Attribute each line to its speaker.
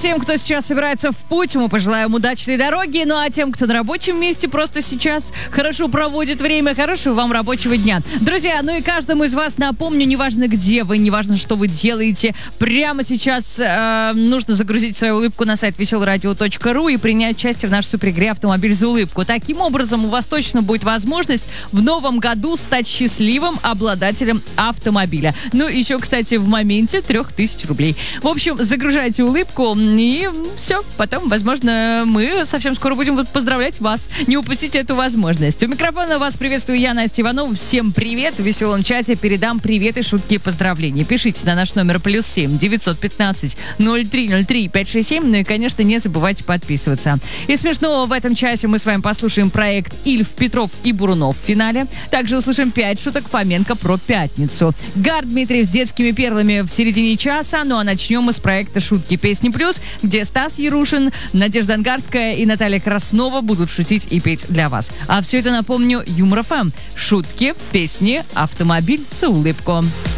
Speaker 1: тем, кто сейчас собирается в путь, мы пожелаем удачной дороги. Ну а тем, кто на рабочем месте просто сейчас хорошо проводит время, хорошего вам рабочего дня. Друзья, ну и каждому из вас напомню, неважно где вы, неважно, что вы делаете, прямо сейчас нужно загрузить свою улыбку на сайт веселорадио.ру и принять участие в нашей суперигре «Автомобиль за улыбку». Таким образом, у вас точно будет возможность в новом году стать счастливым обладателем автомобиля. Ну, еще, кстати, в моменте 3000 рублей. В общем, загружайте улыбку и все. Потом, возможно, мы совсем скоро будем поздравлять вас. Не упустите эту возможность. У микрофона вас приветствую я, Настя Иванова. Всем привет. В веселом чате передам приветы, шутки и поздравления. Пишите на наш номер +7 915 0303 567. Ну и, конечно, не забывайте подписываться. И смешного в этом часе мы с вами послушаем проект Ильф, Петров и Бурунов в финале. Также услышим 5 шуток Фоменко про пятницу. Гар Дмитриев с детскими перлами в середине часа. Ну а начнем мы с проекта «Шутки Песни Плюс», где Стас Ярушин, Надежда Ангарская и Наталья Краснова будут шутить и петь для вас. А все это, напомню, Юмор ФМ. Шутки, песни, автомобиль за улыбку.